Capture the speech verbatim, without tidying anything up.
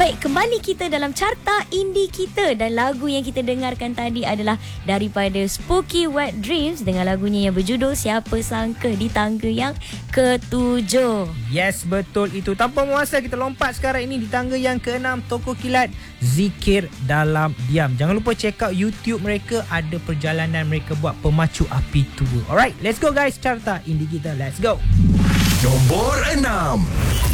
Baik, kembali kita dalam carta indie kita. Dan lagu yang kita dengarkan tadi adalah daripada Spooky Wet Dreams dengan lagunya yang berjudul Siapa Sangka di tangga yang ketujuh. Yes, betul itu. Tanpa masa kita lompat sekarang ini di tangga yang keenam, Toko Kilat Zikir Dalam Diam. Jangan lupa check out YouTube mereka, ada perjalanan mereka buat Pemacu Api Tua. Alright, let's go guys, carta indie kita. Let's go. Nombor enam.